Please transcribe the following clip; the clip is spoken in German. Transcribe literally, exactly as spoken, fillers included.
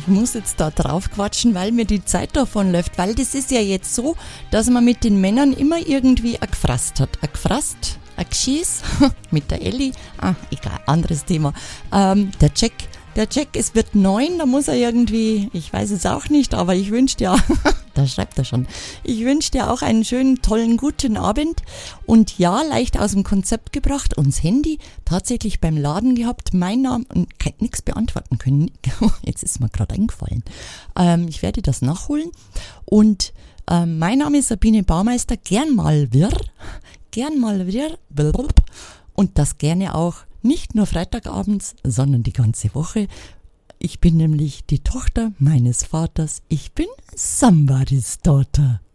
muss jetzt da drauf quatschen, weil mir die Zeit davon läuft. Weil das ist ja jetzt so, dass man mit den Männern immer irgendwie a gefrasst hat. A gefrasst, a geschieß mit der Elli. Ah, egal, anderes Thema. Ähm, der Jack, der Jack, es wird neun, da muss er irgendwie, ich weiß es auch nicht, aber ich wünsche dir, da schreibt er schon, ich wünsche dir auch einen schönen, tollen, guten Abend. Und ja, leicht aus dem Konzept gebracht, uns Handy tatsächlich beim Laden gehabt, mein Name, und nichts beantworten können. Jetzt ist mir gerade eingefallen. Ähm, ich werde das nachholen. Und ähm, mein Name ist Sabine Baumeister, gern mal wirr, gern mal wirr, und das gerne auch nicht nur Freitagabends, sondern die ganze Woche. Ich bin nämlich die Tochter meines Vaters. Ich bin somebody's daughter.